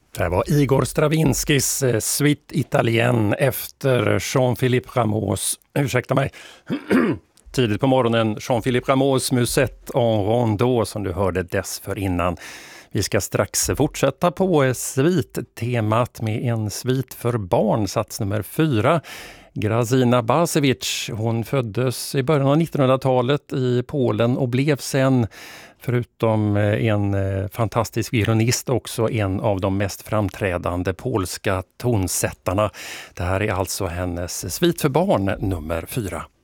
Det här var Igor Stravinskys Suite Italienne efter Jean-Philippe Rameaus, ursäkta mig, tidigt på morgonen, Jean-Philippe Rameaus Musette en Rondeau som du hörde dessförinnan. Vi ska strax fortsätta på svit-temat med en svit för barn, sats nummer 4. Grażyna Basiewicz, hon föddes i början av 1900-talet i Polen och blev sen, förutom en fantastisk violinist, också en av de mest framträdande polska tonsättarna. Det här är alltså hennes svit för barn nummer 4.